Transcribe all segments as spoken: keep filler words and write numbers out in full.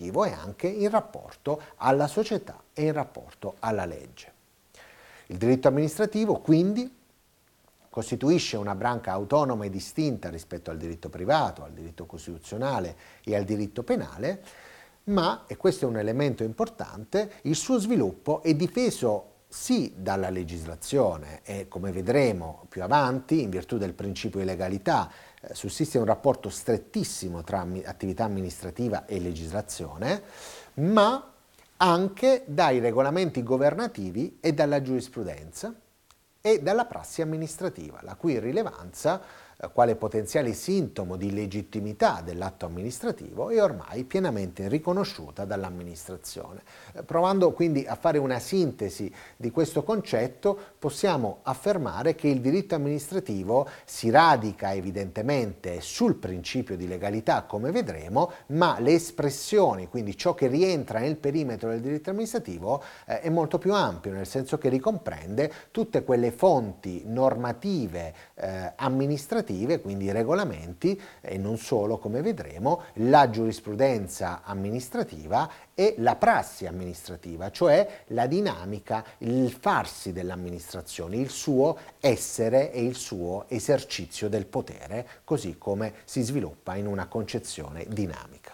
amministrativo e anche in rapporto alla società e in rapporto alla legge. Il diritto amministrativo, quindi, costituisce una branca autonoma e distinta rispetto al diritto privato, al diritto costituzionale e al diritto penale, ma, e questo è un elemento importante, il suo sviluppo è difeso sì dalla legislazione e, come vedremo più avanti, in virtù del principio di legalità, eh, sussiste un rapporto strettissimo tra attività amministrativa e legislazione, ma anche dai regolamenti governativi e dalla giurisprudenza e dalla prassi amministrativa, la cui rilevanza, eh, quale potenziale sintomo di legittimità dell'atto amministrativo, è ormai pienamente riconosciuta dall'amministrazione. Eh, provando quindi a fare una sintesi di questo concetto, possiamo affermare che il diritto amministrativo si radica evidentemente sul principio di legalità, come vedremo, ma le espressioni, quindi ciò che rientra nel perimetro del diritto amministrativo, eh, è molto più ampio, nel senso che ricomprende tutte quelle fonti normative eh, amministrative, quindi regolamenti, e non solo, come vedremo, la giurisprudenza amministrativa e la prassi amministrativa, cioè la dinamica, il farsi dell'amministrazione, il suo essere e il suo esercizio del potere, così come si sviluppa in una concezione dinamica.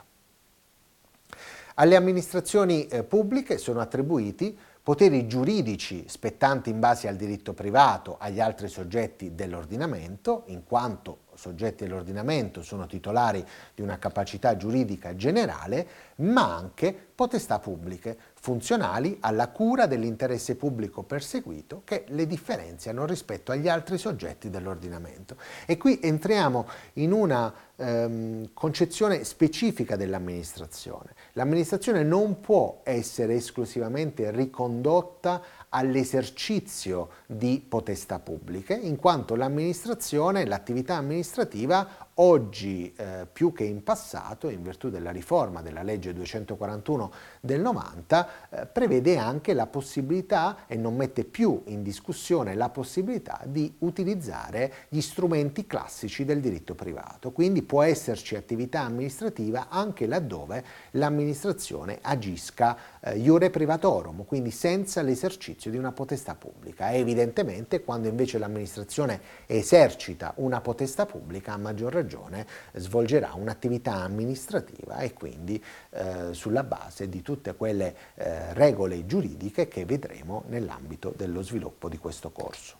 Alle amministrazioni eh, pubbliche sono attribuiti poteri giuridici spettanti in base al diritto privato agli altri soggetti dell'ordinamento, in quanto soggetti dell'ordinamento sono titolari di una capacità giuridica generale, ma anche potestà pubbliche, funzionali alla cura dell'interesse pubblico perseguito, che le differenziano rispetto agli altri soggetti dell'ordinamento. E qui entriamo in una ehm, concezione specifica dell'amministrazione. L'amministrazione non può essere esclusivamente ricondotta all'esercizio di potestà pubbliche, in quanto l'amministrazione, l'attività amministrativa, oggi eh, più che in passato, in virtù della riforma della legge duecentoquarantuno del novanta, eh, prevede anche la possibilità, e non mette più in discussione la possibilità, di utilizzare gli strumenti classici del diritto privato. Quindi può esserci attività amministrativa anche laddove l'amministrazione agisca eh, iure privatorum, quindi senza l'esercizio di una potestà pubblica. E evidentemente quando invece l'amministrazione esercita una potestà pubblica, a maggior ragione svolgerà un'attività amministrativa e quindi eh, sulla base di tutte quelle eh, regole giuridiche che vedremo nell'ambito dello sviluppo di questo corso.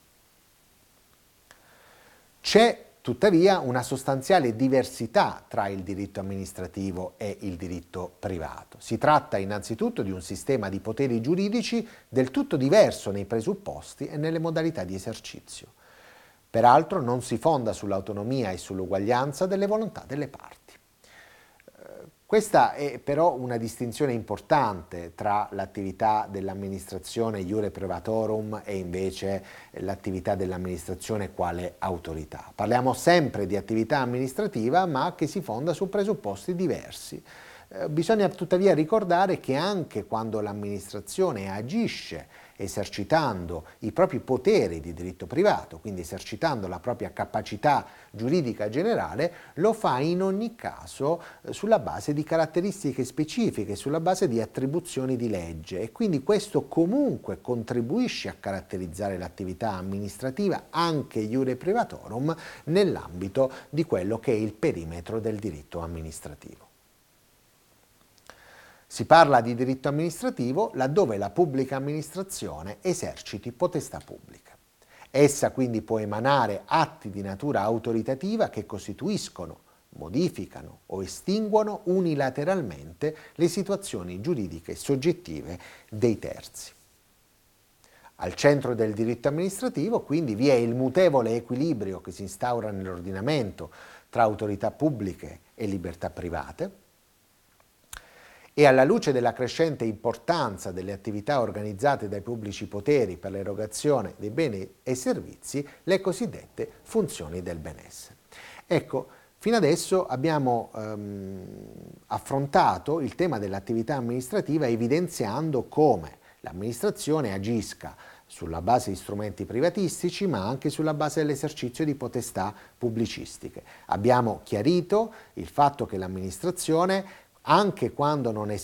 C'è tuttavia una sostanziale diversità tra il diritto amministrativo e il diritto privato. Si tratta innanzitutto di un sistema di poteri giuridici del tutto diverso nei presupposti e nelle modalità di esercizio. Peraltro non si fonda sull'autonomia e sull'uguaglianza delle volontà delle parti. Questa è però una distinzione importante tra l'attività dell'amministrazione iure privatorum e invece l'attività dell'amministrazione quale autorità. Parliamo sempre di attività amministrativa, ma che si fonda su presupposti diversi. Eh, bisogna tuttavia ricordare che anche quando l'amministrazione agisce esercitando i propri poteri di diritto privato, quindi esercitando la propria capacità giuridica generale, lo fa in ogni caso eh, sulla base di caratteristiche specifiche, sulla base di attribuzioni di legge, e quindi questo comunque contribuisce a caratterizzare l'attività amministrativa anche iure privatorum nell'ambito di quello che è il perimetro del diritto amministrativo. Si parla di diritto amministrativo laddove la pubblica amministrazione eserciti potestà pubblica. Essa quindi può emanare atti di natura autoritativa che costituiscono, modificano o estinguono unilateralmente le situazioni giuridiche soggettive dei terzi. Al centro del diritto amministrativo quindi vi è il mutevole equilibrio che si instaura nell'ordinamento tra autorità pubbliche e libertà private, e alla luce della crescente importanza delle attività organizzate dai pubblici poteri per l'erogazione dei beni e servizi, le cosiddette funzioni del benessere. Ecco, fino adesso abbiamo ehm, affrontato il tema dell'attività amministrativa evidenziando come l'amministrazione agisca sulla base di strumenti privatistici, ma anche sulla base dell'esercizio di potestà pubblicistiche. Abbiamo chiarito il fatto che l'amministrazione, anche quando non